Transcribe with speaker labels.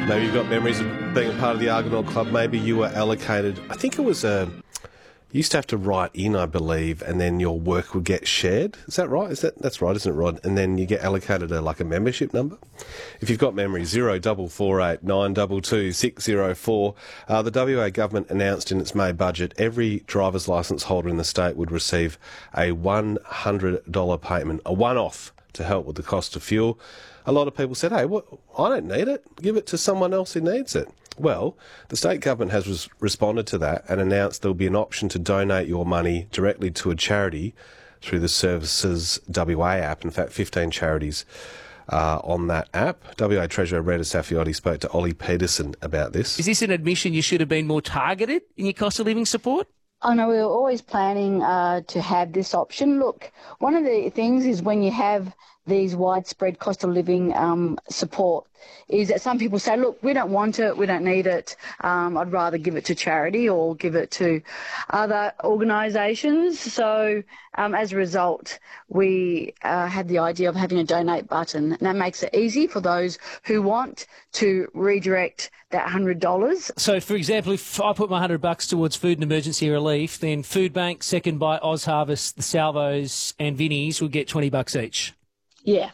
Speaker 1: Maybe you've got memories of being a part of the Argonaut Club. Maybe you were allocated, I think it was you used to have to write in, I believe, and then your work would get shared. Is that right? That's right, isn't it, Rod? And then you get allocated a membership number. If you've got memories, 0448 922 604. The WA government announced in its May budget every driver's licence holder in the state would receive a $100 payment, a one-off, to help with the cost of fuel. A lot of people said, hey, I don't need it. Give it to someone else who needs it. Well, the state government has responded to that and announced there will be an option to donate your money directly to a charity through the Services WA app. In fact, 15 charities on that app. WA Treasurer Rita Saffioti spoke to Ollie Peterson about this.
Speaker 2: Is this an admission you should have been more targeted in your cost of living support?
Speaker 3: I know we were always planning to have this option. Look, one of the things is when you have these widespread cost of living support is that some people say, look, we don't want it, we don't need it, I'd rather give it to charity or give it to other organisations. So as a result, we had the idea of having a donate button, and that makes it easy for those who want to redirect that $100.
Speaker 2: So, for example, if I put my $100 towards food and emergency relief, then Food Bank, Second by Oz Harvest, the Salvos and Vinnies would get $20 each.
Speaker 3: Yeah,